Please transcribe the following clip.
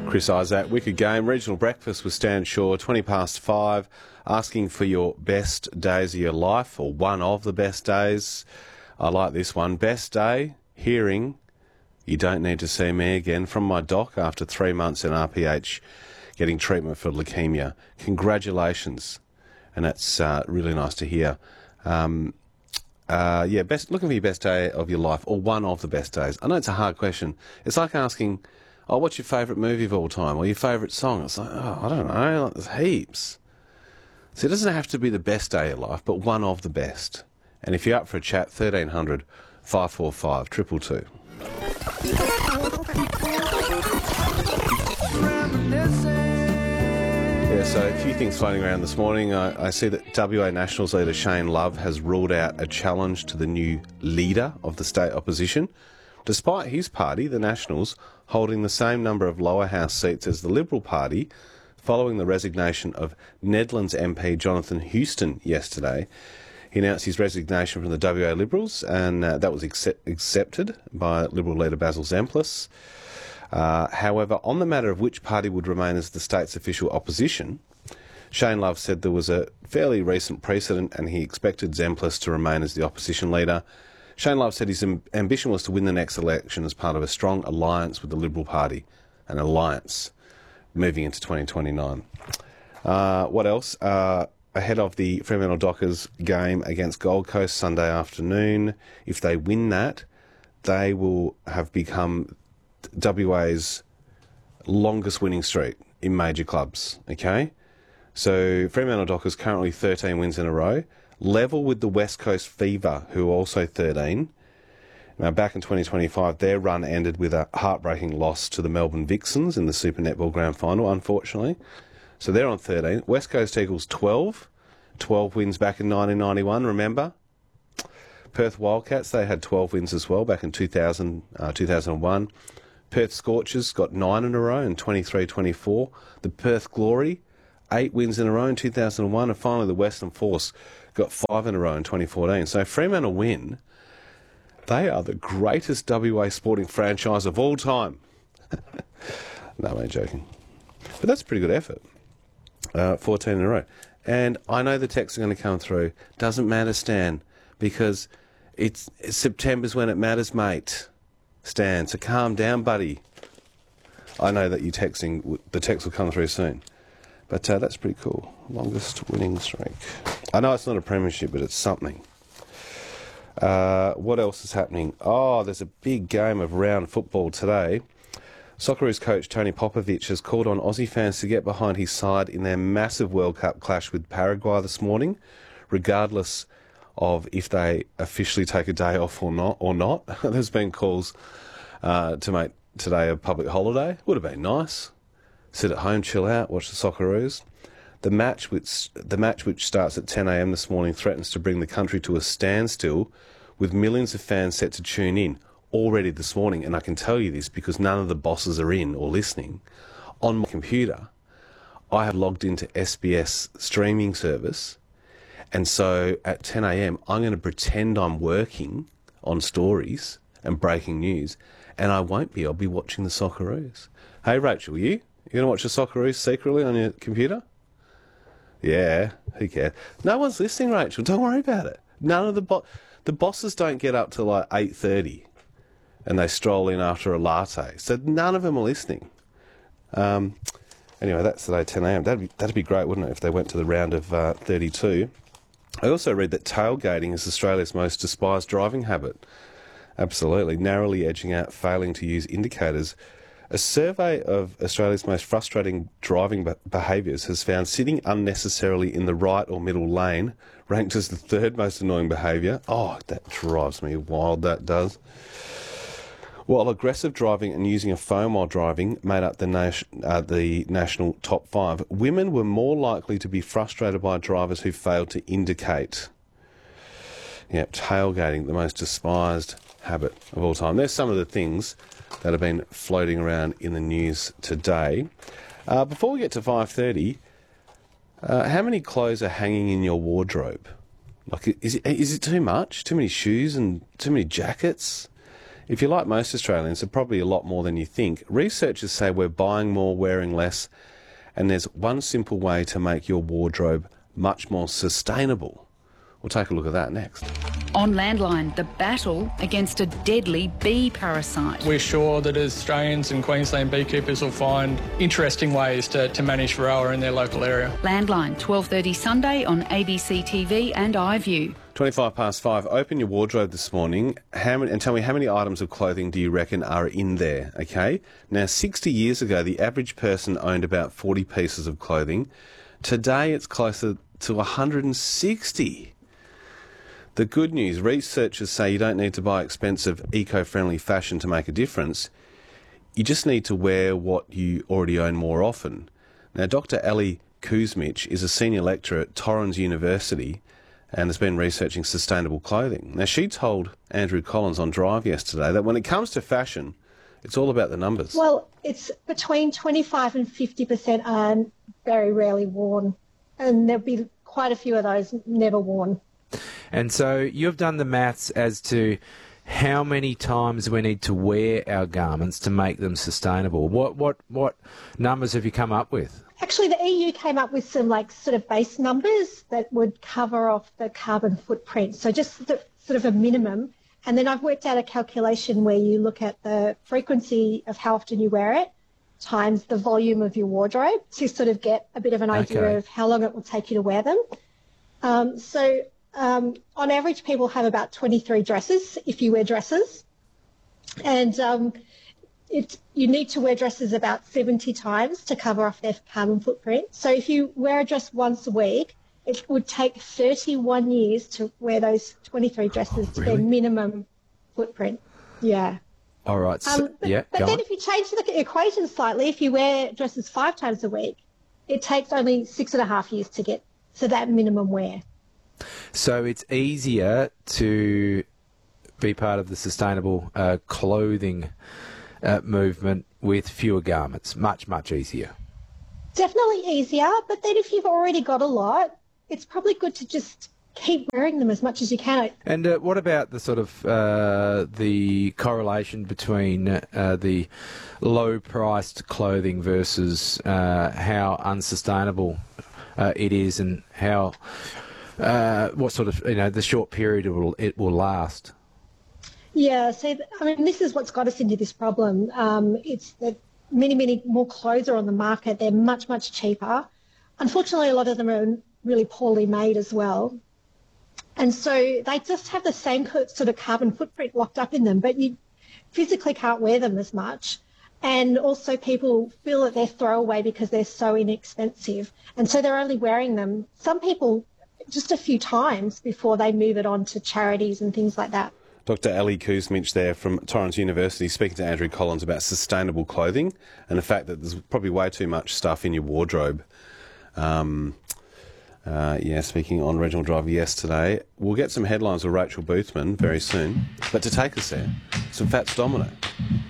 Chris Isaac, wicked game. Regional breakfast with Stan Shaw, 20 past 5, asking for your best days of your life, or one of the best days. I like this one. Best day, hearing, "You don't need to see me again," from my doc after 3 months in RPH getting treatment for leukemia. Congratulations. And that's really nice to hear. Looking for your best day of your life, or one of the best days. I know it's a hard question. It's like asking, what's your favourite movie of all time, or your favourite song? It's like, I don't know, like, there's heaps. So it doesn't have to be the best day of your life, but one of the best. And if you're up for a chat, 1300 545 222. Yeah, so a few things floating around this morning. I see that WA Nationals leader Shane Love has ruled out a challenge to the new leader of the state opposition, despite his party, the Nationals, holding the same number of lower house seats as the Liberal Party, following the resignation of Nedlands MP Jonathan Houston yesterday. He announced his resignation from the WA Liberals, and that was accepted by Liberal leader Basil Zemplis. However, on the matter of which party would remain as the state's official opposition, Shane Love said there was a fairly recent precedent and he expected Zemplis to remain as the opposition leader. Shane Love said his ambition was to win the next election as part of a strong alliance with the Liberal Party, an alliance moving into 2029. What else? Ahead of the Fremantle Dockers game against Gold Coast Sunday afternoon, if they win that, they will have become WA's longest winning streak in major clubs, okay? So Fremantle Dockers currently 13 wins in a row, level with the West Coast Fever, who are also 13. Now, back in 2025, their run ended with a heartbreaking loss to the Melbourne Vixens in the Super Netball Grand Final, unfortunately. So they're on 13. West Coast Eagles 12. 12 wins back in 1991, remember? Perth Wildcats, they had 12 wins as well back in 2001. Perth Scorchers got 9 in a row in 23-24. The Perth Glory, 8 wins in a row in 2001. And finally, the Western Force got 5 in a row in 2014. So Fremantle win. They are the greatest WA sporting franchise of all time. No, I'm joking. But that's a pretty good effort. 14 in a row. And I know the texts are going to come through. Doesn't matter, Stan, because it's September's when it matters, mate. Stan, so calm down, buddy. I know that you're texting. The text will come through soon. But that's pretty cool. Longest winning streak. I know it's not a premiership, but it's something. What else is happening? There's a big game of round football today. Socceroos coach Tony Popovic has called on Aussie fans to get behind his side in their massive World Cup clash with Paraguay this morning, regardless of if they officially take a day off or not. There's been calls to make today a public holiday. Would have been nice. Sit at home, chill out, watch the Socceroos. The match which starts at 10 a.m. this morning threatens to bring the country to a standstill, with millions of fans set to tune in already this morning. And I can tell you this because none of the bosses are in or listening. On my computer, I have logged into SBS streaming service. And so at 10 a.m, I'm going to pretend I'm working on stories and breaking news, and I won't be. I'll be watching the Socceroos. Hey, Rachel, you going to watch the Socceroos secretly on your computer? Yeah, who cares? No one's listening, Rachel. Don't worry about it. None of the bosses don't get up to like 8:30 and they stroll in after a latte. So none of them are listening. Anyway, that's today, 10 a.m. That'd be great, wouldn't it, if they went to the round of 32. I also read that tailgating is Australia's most despised driving habit. Absolutely. Narrowly edging out failing to use indicators. A survey of Australia's most frustrating driving behaviours has found sitting unnecessarily in the right or middle lane ranked as the third most annoying behaviour. That drives me wild, that does. While aggressive driving and using a phone while driving made up the national top 5, women were more likely to be frustrated by drivers who failed to indicate. Yep, tailgating, the most despised habit of all time. There's some of the things that have been floating around in the news today. Before we get to 5:30, how many clothes are hanging in your wardrobe? Like, is it too much? Too many shoes and too many jackets? If you're like most Australians, it's probably a lot more than you think. Researchers say we're buying more, wearing less, and there's one simple way to make your wardrobe much more sustainable. We'll take a look at that next. On Landline, the battle against a deadly bee parasite. We're sure that Australians and Queensland beekeepers will find interesting ways to manage Varroa in their local area. Landline, 12:30 Sunday on ABC TV and iView. 5:25. Open your wardrobe this morning and tell me how many items of clothing do you reckon are in there, okay? Now, 60 years ago, the average person owned about 40 pieces of clothing. Today, it's closer to 160. The good news, researchers say you don't need to buy expensive, eco-friendly fashion to make a difference. You just need to wear what you already own more often. Now, Dr. Ali Kuzmic is a senior lecturer at Torrens University and has been researching sustainable clothing. Now, she told Andrew Collins on Drive yesterday that when it comes to fashion, it's all about the numbers. Well, it's between 25 and 50% are very rarely worn, and there'll be quite a few of those never worn. And so you've done the maths as to how many times we need to wear our garments to make them sustainable. What numbers have you come up with? Actually, the EU came up with some sort of base numbers that would cover off the carbon footprint. So just sort of a minimum. And then I've worked out a calculation where you look at the frequency of how often you wear it times the volume of your wardrobe to sort of get a bit of an idea of how long it will take you to wear them. On average, people have about 23 dresses if you wear dresses. And you need to wear dresses about 70 times to cover off their carbon footprint. So if you wear a dress once a week, it would take 31 years to wear those 23 dresses to their minimum footprint. Yeah. All right. But then if you change the equation slightly, if you wear dresses 5 times a week, it takes only 6.5 years to get to that minimum wear. So it's easier to be part of the sustainable clothing movement with fewer garments. Much, much easier. Definitely easier, but then if you've already got a lot, it's probably good to just keep wearing them as much as you can. And what about the sort of the correlation between the low-priced clothing versus how unsustainable it is, and how what sort of the short period it will last? Yeah, so this is what's got us into this problem. It's that many more clothes are on the market. They're much, much cheaper. Unfortunately, a lot of them are really poorly made as well. And so they just have the same sort of carbon footprint locked up in them, but you physically can't wear them as much. And also people feel that they're throwaway because they're so inexpensive. And so they're only wearing them, some people, just a few times before they move it on to charities and things like that. Dr. Ali Kuzmic there from Torrens University speaking to Andrew Collins about sustainable clothing and the fact that there's probably way too much stuff in your wardrobe. Speaking on Regional Drive yesterday. We'll get some headlines with Rachel Boothman very soon. But to take us there, some Fats Domino.